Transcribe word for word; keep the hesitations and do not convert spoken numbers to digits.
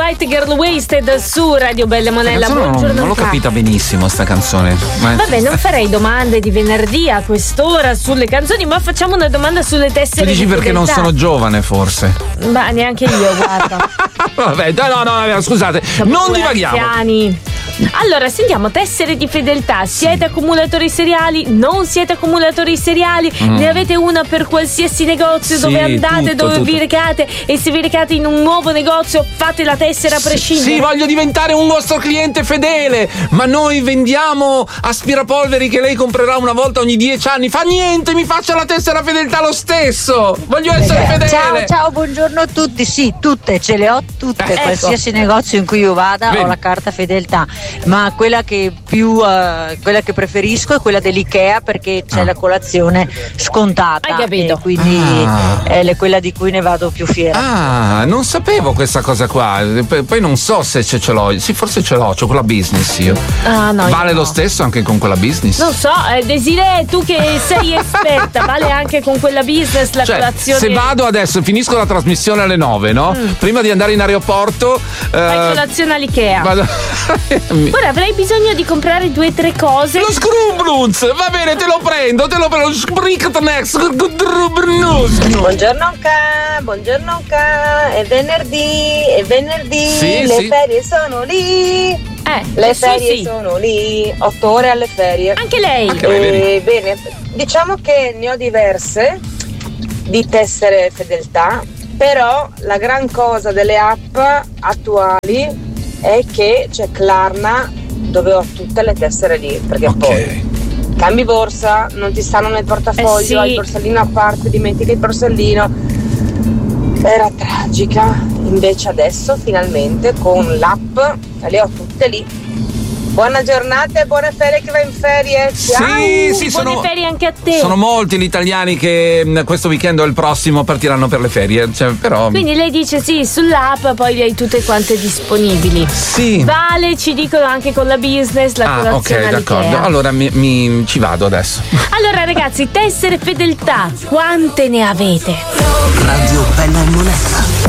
White Girl Wasted su Radio Belle Monella. Buongiorno. Non, non l'ho capita benissimo sta canzone. Ma... Vabbè, non farei domande di venerdì a quest'ora sulle canzoni, ma facciamo una domanda sulle tessere. Tu dici di perché fedeltà. non sono giovane, forse? Ma neanche io, guarda. Vabbè, no, no, no, scusate, Siamo non pure divaghiamo. anziani. Allora, sentiamo, tessere di fedeltà. Siete accumulatori seriali? Non siete accumulatori seriali? Mm. Ne avete una per qualsiasi negozio Sì, dove andate, tutto, dove tutto. vi recate, e se vi recate in un nuovo negozio fate la tessera a prescindere? Sì, voglio diventare un vostro cliente fedele, ma noi vendiamo aspirapolveri che lei comprerà una volta ogni dieci anni. Fa niente, mi faccia la tessera fedeltà lo stesso. Voglio essere fedele. Ciao, ciao, buongiorno a tutti. Sì, tutte, ce le ho tutte. Ecco. Qualsiasi negozio in cui io vada Vedi. ho la carta fedeltà, ma quella che più eh, quella che preferisco è quella dell'Ikea, perché c'è Ah. la colazione scontata. Hai capito? E quindi Ah. è le- quella di cui ne vado più fiera. Ah, non sapevo questa cosa qua. P- Poi non so se ce, ce l'ho. Sì, forse ce l'ho, c'ho quella business io. Ah, no, Vale io lo no. stesso anche con quella business? Non so, eh, Desiree, tu che sei esperta, vale anche con quella business la Cioè, colazione? se vado adesso, finisco la trasmissione alle nove, no? Mm. Prima di andare in aeroporto. Fai eh, colazione all'Ikea. vado- Ora avrei bisogno di comprare due o tre cose. Lo Scrumblunz, va bene, te lo prendo, te lo prendo. Sbricknex, Buongiorno Ca, buongiorno Ca, è venerdì, è venerdì, Sì, le sì. ferie sono lì, Eh, le sì, ferie sì. sono lì, otto ore alle ferie. Anche lei. Anche lei, vedi? Eh, bene, diciamo che ne ho diverse di tessere fedeltà, però la gran cosa delle app attuali è che c'è Klarna dove ho tutte le tessere lì, perché poi Ok. cambi borsa, non ti stanno nel portafoglio, Eh sì. hai il borsellino a parte, dimentichi il borsellino. Era tragica, invece adesso finalmente con l'app le ho tutte lì. Buona giornata e buone ferie che va in ferie. Ciao! Sì, sì, Buone sono, ferie anche a te. sono molti gli italiani che mh, questo weekend o il prossimo partiranno per le ferie. Cioè, però. Quindi lei dice sì, sull'app poi le hai tutte quante disponibili. Sì. Vale, ci dicono anche con la business, la Ah, colazione ok, d'accordo. all'Ikea. Allora mi, mi- ci vado adesso. Allora ragazzi, tessere fedeltà, quante ne avete? Radio Bella Monella.